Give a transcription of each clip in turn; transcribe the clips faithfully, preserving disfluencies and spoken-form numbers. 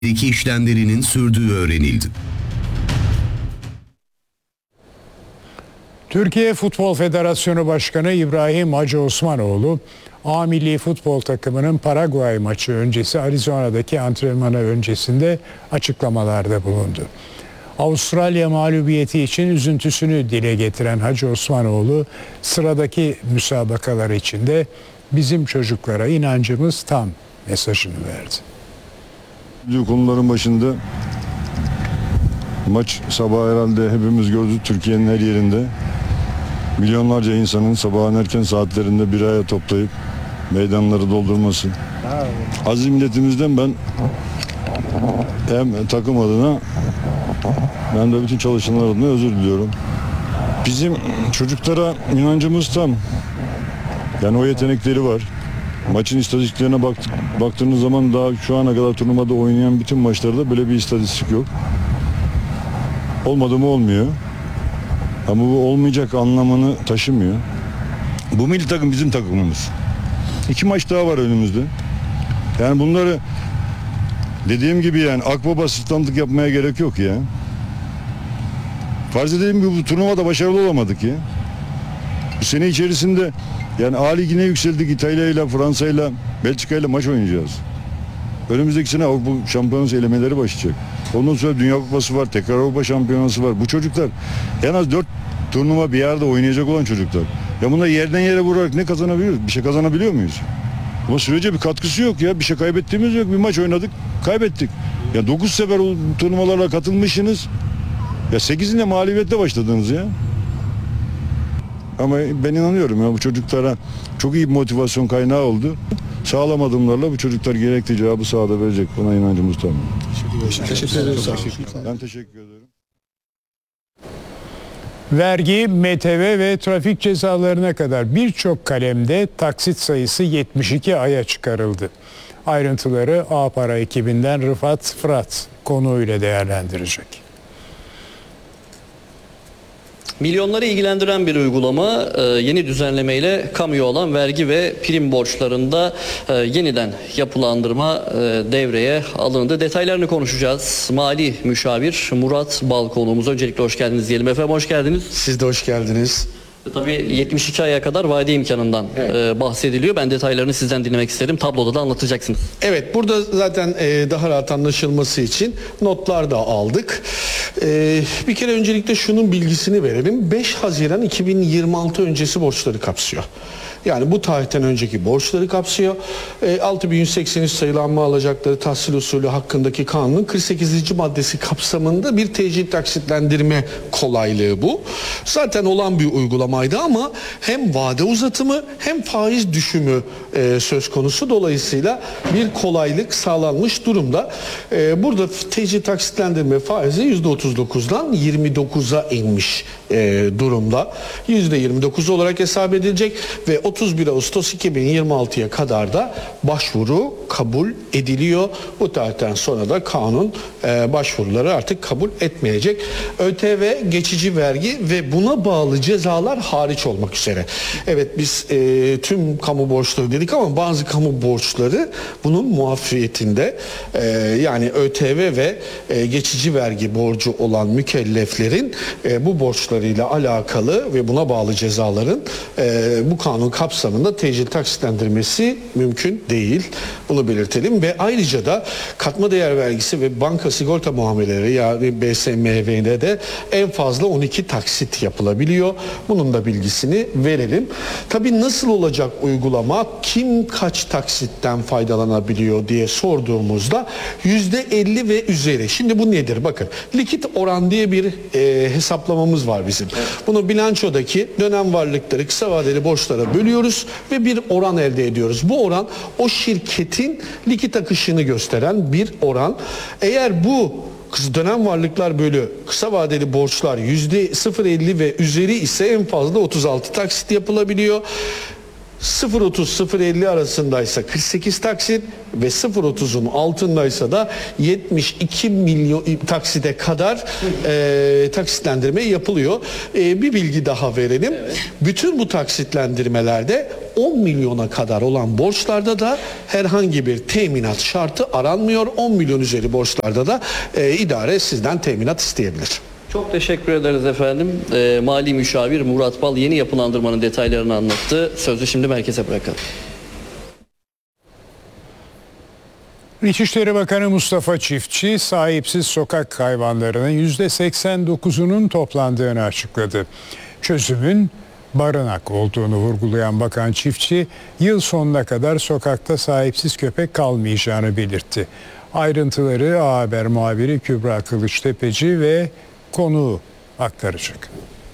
iki işlemlerinin sürdüğü öğrenildi. Türkiye Futbol Federasyonu Başkanı İbrahim Hacı Osmanoğlu, A Milli Futbol takımının Paraguay maçı öncesi Arizona'daki antrenmanı öncesinde açıklamalarda bulundu. Avustralya mağlubiyeti için üzüntüsünü dile getiren Hacı Osmanoğlu, sıradaki müsabakalar için de bizim çocuklara inancımız tam mesajını verdi. Konuların başında maç sabah herhalde hepimiz gördük, Türkiye'nin her yerinde milyonlarca insanın sabahın erken saatlerinde bir araya toplayıp meydanları doldurması. Aziz milletimizden ben hem takım adına hem de bütün çalışanlar adına özür diliyorum. Bizim çocuklara inancımız tam. Yani o yetenekleri var. Maçın istatistiklerine bak, baktığınız zaman daha şu ana kadar turnuvada oynayan bütün maçlarda böyle bir istatistik yok. Olmadı mı olmuyor. Ama bu olmayacak anlamını taşımıyor. Bu milli takım bizim takımımız. İki maç daha var önümüzde. Yani bunları dediğim gibi yani akbaba asistanlık yapmaya gerek yok ya. Farz edelim ki bu turnuvada başarılı olamadık ya. Bu sene içerisinde yani A Ligi'ne yükseldik, İtalya ile, Fransa ile, Belçika ile maç oynayacağız. Önümüzdeki sene Avrupa Şampiyonası elemeleri başlayacak. Ondan sonra Dünya Kupası var, tekrar Avrupa Şampiyonası var. Bu çocuklar en az dört turnuva bir yerde oynayacak olan çocuklar. Ya bunlar yerden yere vurarak ne kazanabiliyoruz? Bir şey kazanabiliyor muyuz? Ama sürece bir katkısı yok ya. Bir şey kaybettiğimiz yok. Bir maç oynadık, kaybettik. Ya dokuz sefer o turnuvalara katılmışsınız. Ya sekizinde mağlubiyetle başladınız ya. Ama ben inanıyorum ya bu çocuklara çok iyi bir motivasyon kaynağı oldu. Sağlam adımlarla bu çocuklar gerektiği cevabı sahada verecek. Buna inancımız tam. Teşekkür ederim. Ben teşekkür ederim. Vergi, M T V ve trafik cezalarına kadar birçok kalemde taksit sayısı yetmiş iki aya çıkarıldı. Ayrıntıları A-Para ekibinden Rıfat Fırat konuyla değerlendirecek. Milyonları ilgilendiren bir uygulama, yeni düzenlemeyle kamuya olan vergi ve prim borçlarında yeniden yapılandırma devreye alındı. Detaylarını konuşacağız. Mali Müşavir Murat Bal konuğumuz. Öncelikle hoş geldiniz diyelim. Efendim hoş geldiniz. Siz de hoş geldiniz. Tabii yetmiş iki aya kadar vade imkanından evet. bahsediliyor. Ben detaylarını sizden dinlemek isterim. Tabloda da anlatacaksınız. Evet, burada zaten daha rahat anlaşılması için notlar da aldık. Bir kere öncelikle şunun bilgisini verelim. beş Haziran iki bin yirmi altı öncesi borçları kapsıyor. Yani bu tarihten önceki borçları kapsıyor. altı bin yüz seksen üç sayılanma alacakları tahsil usulü hakkındaki kanunun kırk sekizinci maddesi kapsamında bir tecil taksitlendirme kolaylığı bu. Zaten olan bir uygulamaydı ama hem vade uzatımı hem faiz düşümü e, söz konusu. Dolayısıyla bir kolaylık sağlanmış durumda. E, burada tecil taksitlendirme faizi yüzde otuz dokuzdan yirmi dokuza inmiş e, durumda. yüzde yirmi dokuz olarak hesap edilecek ve otuz bir Ağustos iki bin yirmi altıya kadar da başvuru kabul ediliyor. Bu tarihten sonra da kanun e, başvuruları artık kabul etmeyecek. ÖTV, geçici vergi ve buna bağlı cezalar hariç olmak üzere. Evet, biz e, tüm kamu borçları dedik ama bazı kamu borçları bunun muafiyetinde, e, yani ÖTV ve e, geçici vergi borcu olan mükelleflerin e, bu borçlarıyla alakalı ve buna bağlı cezaların e, bu kanun kapsamında tecil taksitlendirmesi mümkün değil. Bunu belirtelim ve ayrıca da katma değer vergisi ve banka sigorta muameleleri yani B S M V'de de en fazla on iki taksit yapılabiliyor. Bunun da bilgisini verelim. Tabii nasıl olacak uygulama? Kim kaç taksitten faydalanabiliyor diye sorduğumuzda yüzde elli ve üzeri. Şimdi bu nedir? Bakın, likit oran diye bir e, hesaplamamız var bizim. Bunu bilançodaki dönem varlıkları kısa vadeli borçlara bölüyoruz ve bir oran elde ediyoruz. Bu oran o şirketin likit akışını gösteren bir oran. Eğer bu dönem varlıklar bölü kısa vadeli borçlar yüzde sıfır virgül elli ve üzeri ise en fazla otuz altı taksit yapılabiliyor. sıfır virgül otuz sıfır virgül elli arasındaysa kırk sekiz taksit ve sıfır virgül otuzun altındaysa da yetmiş iki milyon taksite kadar e, taksitlendirme yapılıyor. E, bir bilgi daha verelim. Evet. Bütün bu taksitlendirmelerde on milyona kadar olan borçlarda da herhangi bir teminat şartı aranmıyor. on milyon üzeri borçlarda da e, idare sizden teminat isteyebilir. Çok teşekkür ederiz efendim. Ee, Mali Müşavir Murat Bal yeni yapılandırmanın detaylarını anlattı. Sözü şimdi merkeze bırakalım. İçişleri Bakanı Mustafa Çiftçi, sahipsiz sokak hayvanlarının yüzde seksen dokuzunun toplandığını açıkladı. Çözümün barınak olduğunu vurgulayan Bakan Çiftçi, yıl sonuna kadar sokakta sahipsiz köpek kalmayacağını belirtti. Ayrıntıları A Haber muhabiri Kübra Kılıçtepeci ve konuğu aktaracak.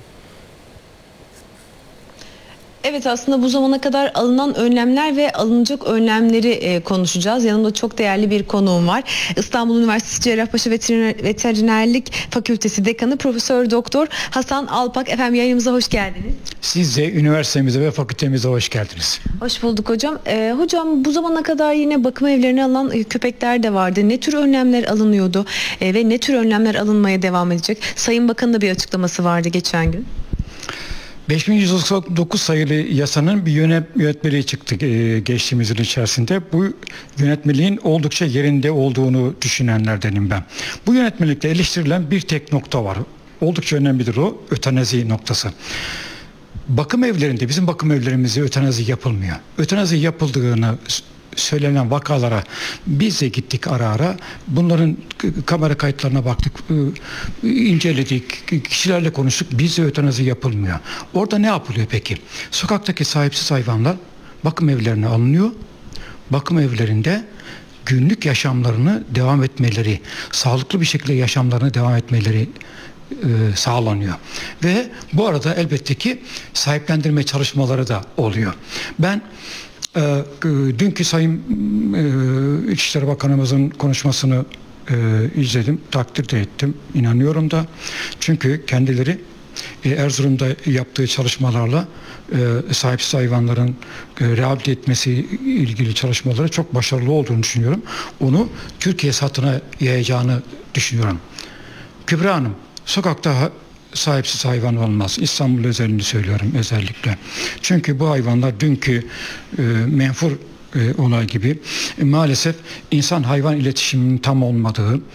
Evet, aslında bu zamana kadar alınan önlemler ve alınacak önlemleri e, konuşacağız. Yanımda çok değerli bir konuğum var. İstanbul Üniversitesi Cerrahpaşa Veteriner, Veterinerlik Fakültesi Dekanı Profesör Doktor Hasan Alpak. Efendim, yayınımıza hoş geldiniz. Siz de üniversitemize ve fakültemize hoş geldiniz. Hoş bulduk hocam. Ee, hocam, bu zamana kadar yine bakım evlerine alınan e, köpekler de vardı. Ne tür önlemler alınıyordu e, ve ne tür önlemler alınmaya devam edecek? Sayın Bakan'ın da bir açıklaması vardı geçen gün. beş bin yüz doksan dokuz sayılı yasanın bir yönet, yönetmeliği çıktı e, geçtiğimiz yıl içerisinde. Bu yönetmeliğin oldukça yerinde olduğunu düşünenlerdenim ben. Bu yönetmelikte eleştirilen bir tek nokta var. Oldukça önemlidir o, ötenazi noktası. Bakım evlerinde, bizim bakım evlerimizde ötenazi yapılmıyor. Ötenazi yapıldığını söylenen vakalara biz de gittik ara ara. Bunların kamera kayıtlarına baktık, inceledik, kişilerle konuştuk. Bizde ötenazi yapılmıyor. Orada ne yapılıyor peki? Sokaktaki sahipsiz hayvanlar bakım evlerine alınıyor. Bakım evlerinde günlük yaşamlarını devam etmeleri, sağlıklı bir şekilde yaşamlarını devam etmeleri e, sağlanıyor. Ve bu arada elbette ki sahiplendirme çalışmaları da oluyor. Ben e, dünkü Sayın e, İçişleri Bakanımızın konuşmasını e, izledim, takdir de ettim, inanıyorum da. Çünkü kendileri e, Erzurum'da yaptığı çalışmalarla e, sahipsiz hayvanların e, rehabilite etmesi ilgili çalışmaları çok başarılı olduğunu düşünüyorum. Onu Türkiye satına yayacağını düşünüyorum. Kübra Hanım, sokakta sahipsiz hayvan olmaz. İstanbul özelini söylüyorum özellikle. Çünkü bu hayvanlar dünkü e, menfur e, olay gibi e, maalesef insan hayvan iletişiminin tam olmadığı e,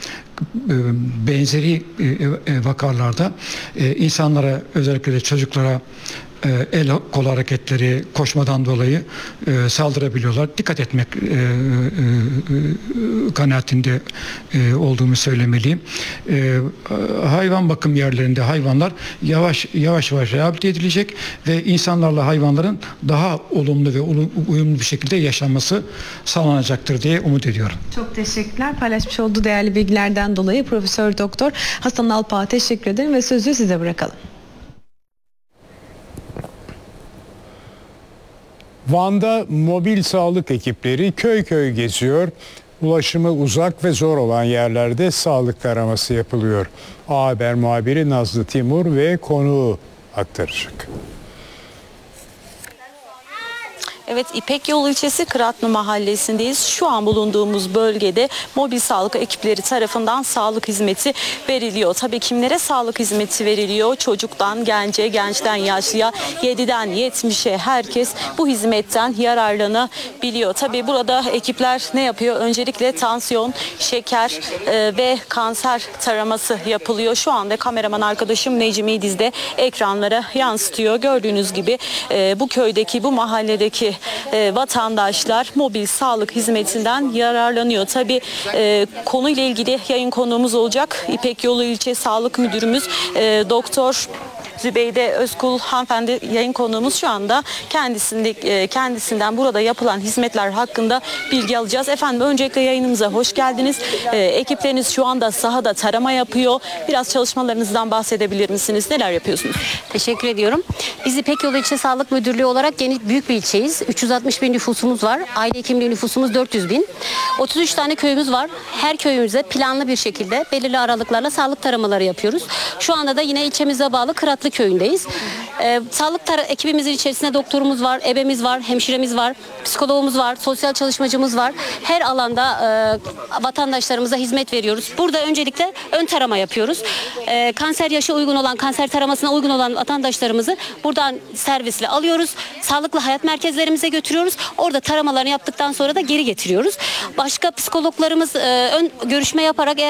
benzeri e, e, vakalarda e, insanlara, özellikle de çocuklara e, el kol hareketleri, koşmadan dolayı e, saldırabiliyorlar. Dikkat etmek e, e, e, kanaatinde e, olduğumu söylemeliyim. E, hayvan bakım yerlerinde hayvanlar yavaş yavaş yavaş rehabilite edilecek ve insanlarla hayvanların daha olumlu ve uyumlu bir şekilde yaşanması sağlanacaktır diye umut ediyorum. Çok teşekkürler. Paylaşmış olduğu değerli bilgilerden dolayı Profesör Doktor Hasan Alpak'a teşekkür ederim ve sözü size bırakalım. Van'da mobil sağlık ekipleri köy köy geziyor. Ulaşımı uzak ve zor olan yerlerde sağlık taraması yapılıyor. A Haber muhabiri Nazlı Timur ve konuğu aktaracak. Evet, İpek Yolu ilçesi Kıratlı mahallesindeyiz. Şu an bulunduğumuz bölgede mobil sağlık ekipleri tarafından sağlık hizmeti veriliyor. Tabii kimlere sağlık hizmeti veriliyor? Çocuktan gence, gençten yaşlıya, yediden yetmişe herkes bu hizmetten yararlanabiliyor. Tabii burada ekipler ne yapıyor? Öncelikle tansiyon, şeker e, ve kanser taraması yapılıyor. Şu anda kameraman arkadaşım Necmi İdiz de ekranlara yansıtıyor. Gördüğünüz gibi e, bu köydeki, bu mahalledeki E, vatandaşlar mobil sağlık hizmetinden yararlanıyor. Tabii e, konuyla ilgili yayın konuğumuz olacak. İpek Yolu İlçe Sağlık Müdürümüz e, Doktor Zübeyde Özkul hanımefendi yayın konuğumuz. Şu anda kendisinde, kendisinden burada yapılan hizmetler hakkında bilgi alacağız. Efendim, öncelikle yayınımıza hoş geldiniz. E, ekipleriniz şu anda sahada tarama yapıyor. Biraz çalışmalarınızdan bahsedebilir misiniz? Neler yapıyorsunuz? Teşekkür ediyorum. Biz İpek Yolu İlçe Sağlık Müdürlüğü olarak geniş büyük bir ilçeyiz. üç yüz altmış bin nüfusumuz var. Aile hekimliği nüfusumuz dört yüz bin. otuz üç tane köyümüz var. Her köyümüze planlı bir şekilde belirli aralıklarla sağlık taramaları yapıyoruz. Şu anda da yine ilçemize bağlı Kıratlı köyündeyiz. Ee, sağlık tara- ekibimizin içerisinde doktorumuz var, ebemiz var, hemşiremiz var, psikologumuz var, sosyal çalışmacımız var. Her alanda e, vatandaşlarımıza hizmet veriyoruz. Burada öncelikle ön tarama yapıyoruz. E, kanser yaşı uygun olan, kanser taramasına uygun olan vatandaşlarımızı buradan servisle alıyoruz. Sağlıklı hayat merkezlerimize götürüyoruz. Orada taramalarını yaptıktan sonra da geri getiriyoruz. Başka psikologlarımız e, ön görüşme yaparak eğer